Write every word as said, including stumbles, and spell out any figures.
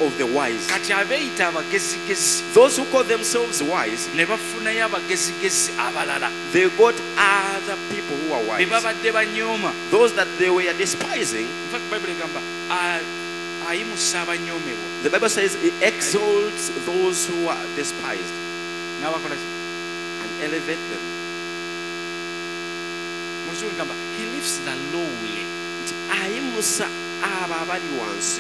of the wise. kati abeeyita abagezigezi Those who call themselves wise, ne bafunayo abagezigezi abalala they got other people who are be wise. babadde banyooma. Those that they were despising, In fact Bible egamba "A- ayimusa abanyoomebwa the Bible says it exalts those who are despised n'abakola ki?" and elevate them. Mu Luzungu ligamba, he lifts the lowly Ayimusa abo abali wansi